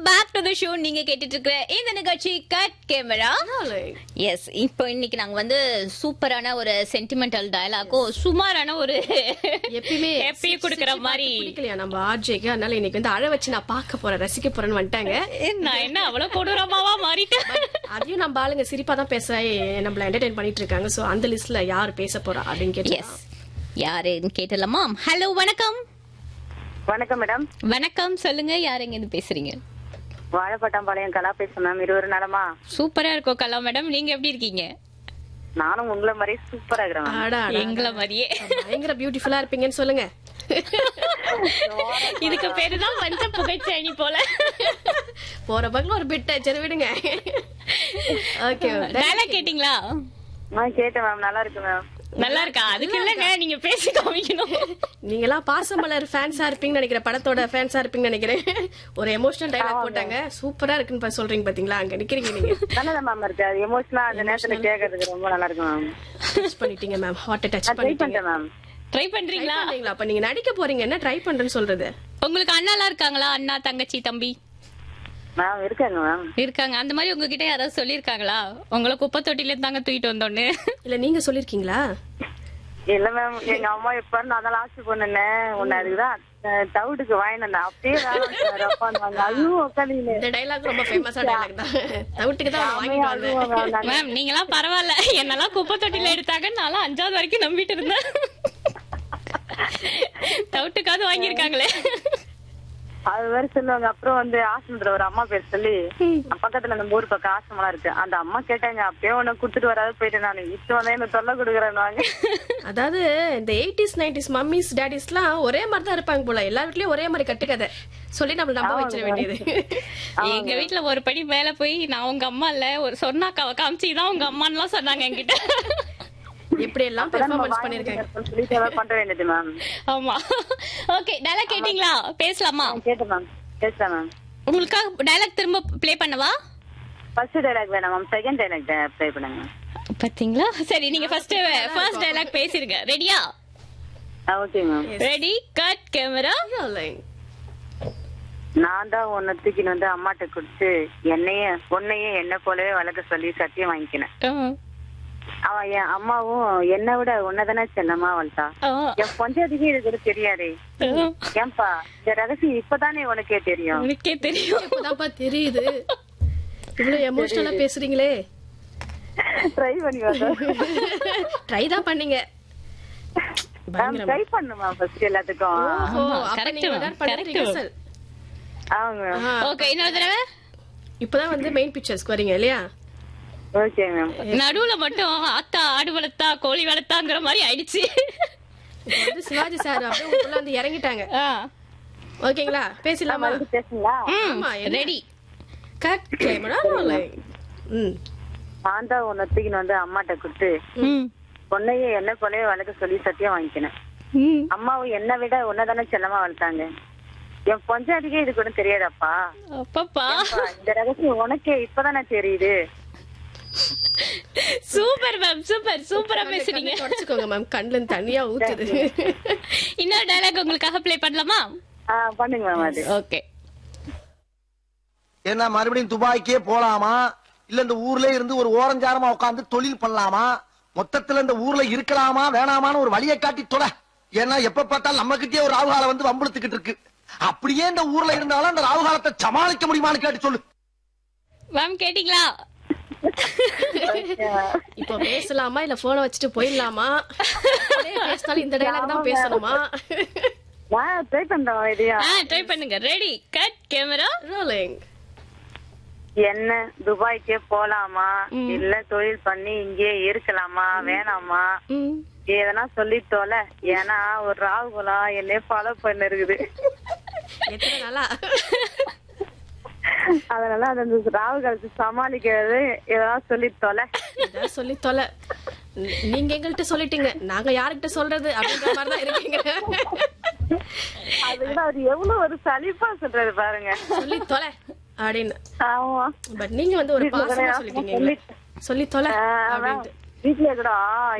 Back to the show. நீங்க கேட்டுட்டு இருக்கிற இந்த நிகழ்ச்சி கட் கேமரா. எஸ், இப்போ இன்னைக்கு நாங்க வந்து சூப்பரான ஒரு சென்டிமெண்டல் டயலாகோ சுமாரான ஒரு எப்பயுமே கொடுக்கற மாதிரி பிடிக்கலையா நம்ம ஆர்ஜேக்கு. அதனால இன்னைக்கு வந்து அழ வச்சு நான் பார்க்க போறேன், ரசிக்க போறேன்னு வந்துட்டாங்க. நான் என்ன அவ்வளவு கொடூரமாவா மாறிட்டேன். அதையும் நம்ம ஆளுங்க சிரிப்பா தான் பேச நம்மள என்டர்டெயின் பண்ணிட்டு இருக்காங்க. சோ அந்த லிஸ்ட்ல யார் பேச போறா அப்படின்னு கேட்டா யாருன்னு கேட்டலாமா? ஹலோ, வணக்கம். வணக்கம் மேடம். வணக்கம், சொல்லுங்க. யார் எங்க இருந்து பேசுறீங்க? வாழைப்பட்டாம்பாளையம் கலா பேசுறேன் மேம். இருவரு நலமா? சூப்பரா இருக்கோம் கலா மேடம். நீங்க எப்படி இருக்கீங்க? நானும் உங்களை மாதிரி சூப்பரா இருக்கிறேன். எங்களை மாதிரியே பயங்கர பியூட்டிஃபுல்லா இருப்பீங்கன்னு சொல்லுங்க. இதுக்கு பேருதான் பஞ்ச புகைச்சேனி போல. போற பக்கம் ஒரு பிட்ட சரி விடுங்க. ஓகே, டயலாக் கேட்டிங்களா? நான் கேட்டேன் மேம். நல்லா இருக்கு மேம். நல்லா இருக்கா? அதுக்கு இல்லங்க, நீங்க பேசி காமிக்கணும். நீங்க எல்லாம் பாசமலர் ஃபேன்ஸா இருப்பீங்கன்னு நினைக்கிறேன், படத்தோட ஃபேன்ஸா இருப்பீங்கன்னு நினைக்கிறேன். ஒரு எமோஷனல் டயலாக் போட்டாங்க, சூப்பரா இருக்குன்னு சொல்றீங்க பாத்தீங்களா? அங்க நிக்கிறீங்க நீங்க. நல்லா மேம் இருக்கு. அது எமோஷனலா அந்த நேரத்துல கேக்குறதுக்கு ரொம்ப நல்லா இருக்கு மேம். டச் பண்ணிட்டீங்க மேம், ஹார்ட் டச் ட்ரை பண்ணிட்டீங்க பண்ணிட்டேன் மேம். ட்ரை பண்றீங்களா? அப்ப நீங்க நடிக்க போறீங்க, என்ன ட்ரை பண்றேன்னு சொல்றது? உங்களுக்கு அண்ணாலாம் இருக்காங்களா? அண்ணா, தங்கச்சி, தம்பி மேம் இருக்காங்க மேம். இருக்காங்க. அந்த மாதிரி உங்ககிட்ட யாராவது சொல்லிருக்காங்களா உங்களை குப்பை தொட்டில இருந்தாங்க தூக்கிட்டு வந்தோன்னு? இல்ல நீங்க சொல்லிருக்கீங்களா? இல்ல மேம், எங்க அம்மா எப்ப நான் தான் லாஸ்ட் பொண்ணுன்னேன். உன்ன அதுக்குதான் தவிடுக்கு வாங்கினேன். அப்பயே அதுவும் உட்காந்து இந்த டயலாக் ரொம்ப ஃபேமஸா டயலாக் தான். தவிட்டுக்கு தான் வாங்கிட்டு வந்தேன். மேம் நீங்களாம் பரவாயில்ல, என்னெல்லாம் குப்பை தொட்டில எடுத்தாங்க. நான்லாம் 5வது வரைக்கும் நம்பிட்டு இருந்தேன். தவிட்டுக்காவது வாங்கியிருக்காங்களே. அது வேற சொல்லுவாங்க. அப்புறம் வந்து ஆசிரமத்துல ஒரு அம்மா பேர் சொல்லி பக்கத்துல நம்ம ஊர் பக்கம் ஆசிரமெல்லாம் இருக்கு. அந்த அம்மா கேட்டாங்க, அப்பயே உன்ன குடுத்துட்டு வராது போயிட்டேன். நான் இப்ப வந்து என்ன தொல்லை கொடுக்குறேன்னு. அதாவது இந்த 80s 90s மம்மிஸ் டாடிஸ் எல்லாம் ஒரே மாதிரி தான் இருப்பாங்க போல. எல்லா வீட்லயும் ஒரே மாதிரி கட்டுக்கதை சொல்லி நம்ம நம்ப வச்சிட வேண்டியது. எங்க வீட்டுல ஒரு படி மேல போய் நான் உங்க அம்மா இல்ல, ஒரு சொன்னா காமிச்சுதான் உங்க அம்மான்னு எல்லாம் சொன்னாங்க என்கிட்ட. எப்படி எல்லாம் பெர்ஃபார்மன்ஸ் பண்ணிருக்காங்க. பண்ற வேண்டியது மேம். ஆமா. ஓகே, டயலாக் கேட்டிங்களா? பேசலாமா? கேட்டேன் மேம். பேசுறேன் மேம். உங்களுக்காக டயலாக் திரும்ப ப்ளே பண்ணவா? ஃபர்ஸ்ட் டைலாக் வேணாம் மேம், செகண்ட் டைலாக் ப்ளே பண்ணுங்க. பாத்தீங்களா? சரி, நீங்க ஃபர்ஸ்ட் டயலாக் பேசிருங்க. ரெடியா? Okay ma'am. Ready, cut camera. நான் தான் உன்னை தூக்கின்னு வந்து அம்மாட்ட கொடுத்து உன்னையே என்ன போலவே வளர்க்க சொல்லி சத்தியம் வாங்கிக்கினேன். அவன் என் அம்மாவும் என்னை விட உன்னதானே செல்லமா வளர்த்தா. என் பஞ்சாயத்துக்கு இது கூட தெரியாதே. ஏன்பா இந்த ரகசியம் இப்பதானே உனக்கே தெரியும். உனக்கே தெரியும். இப்பதான்ப்பா தெரியுது. இவ்வளவு எமோஷனலா பேசுறீங்களே. ட்ரை பண்ணி ட்ரை தான் பண்ணீங்க. ட்ரை பண்ணுமா ஃபர்ஸ்ட் எல்லாத்துக்கும். ஓகே, இன்னொரு தடவை. இப்பதான் வந்து மெயின் பிக்சர்ஸ்க்கு வரீங்க இல்லையா? Okay ma'am. நடுவுல மட்டும் ஆத்தா ஆடு வளர்த்தா கோழி வளர்த்தாங்கிற மாதிரி ஆயிடுச்சு. சிவாஜி சார் அப்படியே வந்து இறங்கிட்டாங்க. ஓகேங்களா? பேசலாமா? பேசுங்களா? Ready, cut camera. நான் தான் உன்னை தூக்கின்னு வந்து அம்மாட்ட கொடுத்து உன்னையே என்ன போலவே வளர்க்க சொல்லி சத்தியம் வாங்கிக்கினேன். அம்மாவும் என்னை விட உன்னதானே செல்லமா வளர்த்தாங்க. என் பஞ்சாயத்துக்கே இது கூட தெரியாதாப்பா. அப்பப்பா இந்த ரகசியம் உனக்கே இப்பதானே தெரியுது. சூப்பர் மேம், சூப்பர் சூப்பரா பேசுறீங்க. தொடச்சுக்கோங்க மேம், கண்ணுல தண்ணியா ஊத்துது. இன்னொரு டயலாக் உங்களுக்காக ப்ளே பண்ணலாமா? பண்ணுங்க மேம். அது ஓகே. என்ன மறுபடியும் துபாய்க்கே போலாமா, இல்ல இந்த ஊர்ல இருந்து ஒரு ஓரஞ்சாரமா உட்கார்ந்து தொழில் பண்ணலாமா, மொத்தத்துல இந்த ஊர்ல இருக்கலாமா வேணாமான்னு ஒரு வழியை காட்டி தொலை. ஏன்னா எப்ப பார்த்தாலும் நம்ம கிட்டே ஒரு ராகுகாலம் வந்து வம்புழுத்துக்கிட்டு இருக்கு. அப்படியே இந்த ஊர்ல இருந்தாலும் அந்த ராகுகாலத்தை சமாளிக்க முடியுமான்னு கேட்டு சொல்லு. மேம் கேட்டீங்களா? இப்ப பேசலாமா இல்ல போனை வச்சுட்டு போயிடலாமா? பேசினாலும் இந்த டயலாக் தான் பேசணுமா? ட்ரை பண்றேன். ட்ரை பண்ணுங்க. Ready, cut camera, rolling. என்ன துபாய்க்கே போலாமா இல்ல தொழில் பண்ணி இங்கே இருக்கலாமா வேணாமா எதனா சொல்லிட்டோல. ஏன்னா ஒரு ராகுலாம் என்னைய ஃபாலோ பண்ண இருக்குது. எத்தனை நாளா? அதனால அந்த ராகுகாலத்து சமாளிக்கிறது எதனா சொல்லிட்டோல. சொல்லி தொலை. நீங்க எங்கள்கிட்ட சொல்லிட்டீங்க, நாங்க யாருக்கிட்ட சொல்றது அப்படின்ற மாதிரிதான் இருக்கீங்க. அதுக்கு அவர் எவ்வளவு ஒரு சலிப்பா சொல்றாரு பாருங்க. சொல்லி தொலை அப்படின்னு. ஆமா, பட் நீங்க வந்து ஒரு பாசமா சொல்லிட்டீங்க, சொல்லி தொலை அப்படின்ட்டு. வீட்டுல கூட